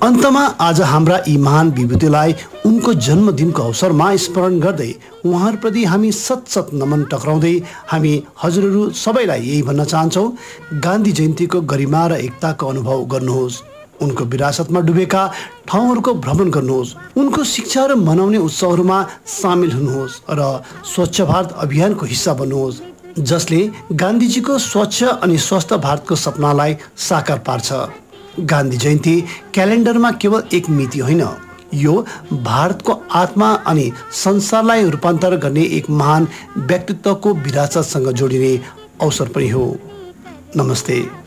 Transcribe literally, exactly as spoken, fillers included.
अन्तमा आज हाम्रा यी महान विभूतिलाई उनको जन्मदिनको अवसरमा स्मरण गर्दै उहाँहरूप्रति हामी सत सत नमन टक्राउँदै हामी हजुरहरू सबैलाई यही भन्न चाहन्छौँ, गान्धी जयन्तीको गरिमा र एकताको अनुभव गर्नुहोस्। उनको विरासतमा डुबेका ठाउँहरूको भ्रमण गर्नुहोस्। उनको शिक्षा र मनाउने उत्सवहरूमा सामेल हुनुहोस् र स्वच्छ भारत अभियानको हिस्सा बन्नुहोस्, जसले गान्धीजीको स्वच्छ अनि स्वस्थ भारतको सपनालाई साकार पार्छ। गान्धी जयन्ती क्यालेन्डरमा केवल एक मिति होइन, यो भारतको आत्मा अनि संसारलाई रूपान्तर गर्ने एक महान व्यक्तित्वको विरासतसँग जोडिने अवसर पनि हो। नमस्ते।